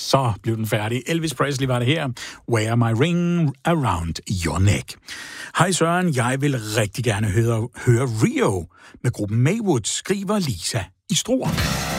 så blev den færdig. Elvis Presley var det her. Wear my ring around your neck. Hej Søren, jeg vil rigtig gerne høre Rio med gruppen Maywood, skriver Lisa i Struer.